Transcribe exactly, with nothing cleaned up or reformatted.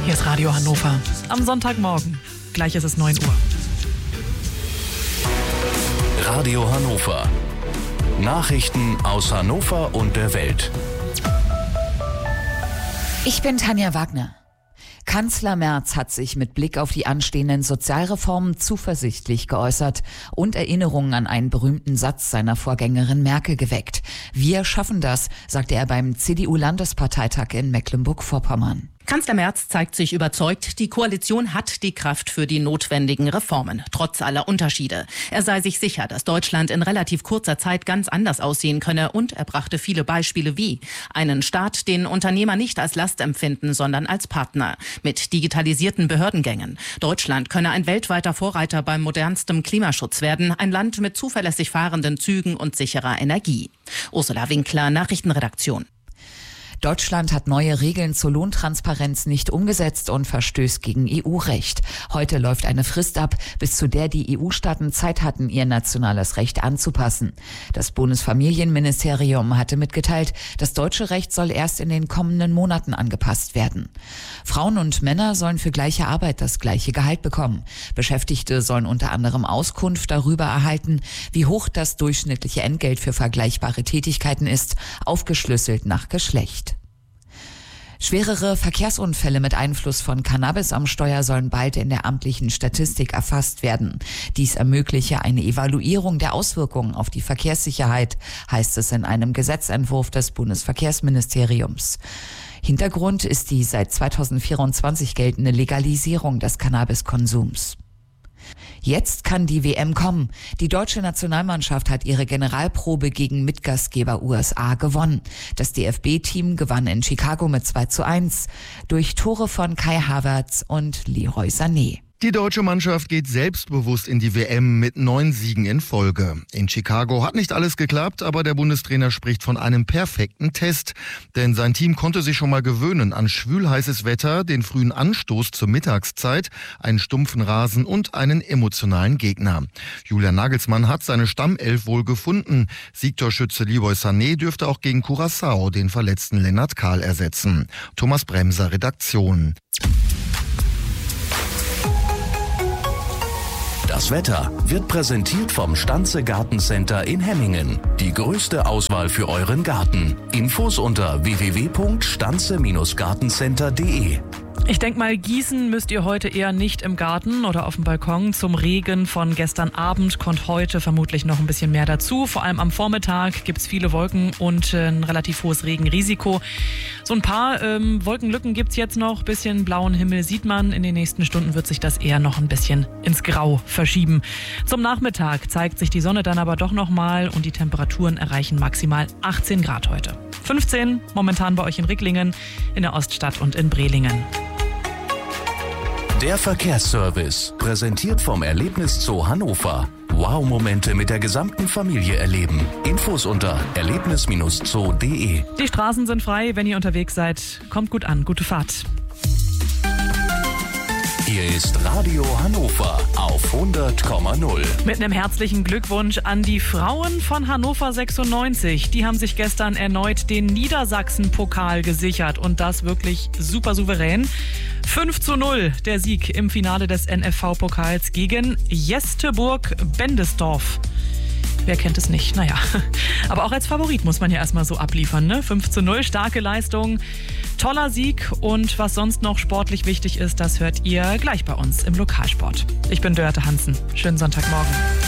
Hier ist Radio Hannover. Am Sonntagmorgen. Gleich ist es neun Uhr. Radio Hannover. Nachrichten aus Hannover und der Welt. Ich bin Tanja Wagner. Kanzler Merz hat sich mit Blick auf die anstehenden Sozialreformen zuversichtlich geäußert und Erinnerungen an einen berühmten Satz seiner Vorgängerin Merkel geweckt. Wir schaffen das, sagte er beim C D U-Landesparteitag in Mecklenburg-Vorpommern. Kanzler Merz zeigt sich überzeugt, die Koalition hat die Kraft für die notwendigen Reformen, trotz aller Unterschiede. Er sei sich sicher, dass Deutschland in relativ kurzer Zeit ganz anders aussehen könne, und er brachte viele Beispiele wie einen Staat, den Unternehmer nicht als Last empfinden, sondern als Partner, mit digitalisierten Behördengängen. Deutschland könne ein weltweiter Vorreiter beim modernstem Klimaschutz werden, ein Land mit zuverlässig fahrenden Zügen und sicherer Energie. Ursula Winkler, Nachrichtenredaktion. Deutschland hat neue Regeln zur Lohntransparenz nicht umgesetzt und verstößt gegen E U-Recht. Heute läuft eine Frist ab, bis zu der die E U-Staaten Zeit hatten, ihr nationales Recht anzupassen. Das Bundesfamilienministerium hatte mitgeteilt, das deutsche Recht soll erst in den kommenden Monaten angepasst werden. Frauen und Männer sollen für gleiche Arbeit das gleiche Gehalt bekommen. Beschäftigte sollen unter anderem Auskunft darüber erhalten, wie hoch das durchschnittliche Entgelt für vergleichbare Tätigkeiten ist, aufgeschlüsselt nach Geschlecht. Schwerere Verkehrsunfälle mit Einfluss von Cannabis am Steuer sollen bald in der amtlichen Statistik erfasst werden. Dies ermögliche eine Evaluierung der Auswirkungen auf die Verkehrssicherheit, heißt es in einem Gesetzentwurf des Bundesverkehrsministeriums. Hintergrund ist die seit zweitausendvierundzwanzig geltende Legalisierung des Cannabiskonsums. Jetzt kann die W M kommen. Die deutsche Nationalmannschaft hat ihre Generalprobe gegen Mitgastgeber U S A gewonnen. Das D F B-Team gewann in Chicago mit zwei zu eins durch Tore von Kai Havertz und Leroy Sané. Die deutsche Mannschaft geht selbstbewusst in die W M mit neun Siegen in Folge. In Chicago hat nicht alles geklappt, aber der Bundestrainer spricht von einem perfekten Test. Denn sein Team konnte sich schon mal gewöhnen an schwülheißes Wetter, den frühen Anstoß zur Mittagszeit, einen stumpfen Rasen und einen emotionalen Gegner. Julian Nagelsmann hat seine Stammelf wohl gefunden. Siegtorschütze Leroy Sané dürfte auch gegen Curaçao den verletzten Lennart Kahl ersetzen. Thomas Bremser, Redaktion. Das Wetter wird präsentiert vom Stanze Gartencenter in Hemmingen. Die größte Auswahl für euren Garten. Infos unter w w w punkt stanze gartencenter punkt de. Ich denke mal, gießen müsst ihr heute eher nicht im Garten oder auf dem Balkon. Zum Regen von gestern Abend kommt heute vermutlich noch ein bisschen mehr dazu. Vor allem am Vormittag gibt es viele Wolken und ein relativ hohes Regenrisiko. So ein paar ähm, Wolkenlücken gibt es jetzt noch. Bisschen blauen Himmel sieht man. In den nächsten Stunden wird sich das eher noch ein bisschen ins Grau verschieben. Zum Nachmittag zeigt sich die Sonne dann aber doch nochmal und die Temperaturen erreichen maximal achtzehn Grad heute. fünfzehn momentan bei euch in Ricklingen, in der Oststadt und in Brelingen. Der Verkehrsservice, präsentiert vom Erlebniszoo Hannover. Wow-Momente mit der gesamten Familie erleben. Infos unter erlebnis zoo punkt de. Die Straßen sind frei, wenn ihr unterwegs seid. Kommt gut an, gute Fahrt. Hier ist Radio Hannover auf hundert Komma null. Mit einem herzlichen Glückwunsch an die Frauen von Hannover sechsundneunzig. Die haben sich gestern erneut den Niedersachsen-Pokal gesichert und das wirklich super souverän. fünf zu null der Sieg im Finale des N F V-Pokals gegen Jesteburg-Bendesdorf. Wer kennt es nicht? Naja, aber auch als Favorit muss man ja erstmal so abliefern, ne? fünf zu null, starke Leistung, toller Sieg und was sonst noch sportlich wichtig ist, das hört ihr gleich bei uns im Lokalsport. Ich bin Dörte Hansen. Schönen Sonntagmorgen.